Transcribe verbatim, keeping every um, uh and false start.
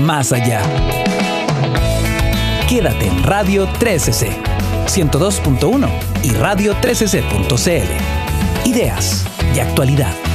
más allá. Quédate en Radio trece ce, ciento dos punto uno y radio trece ce punto ce ele. Ideas y actualidad.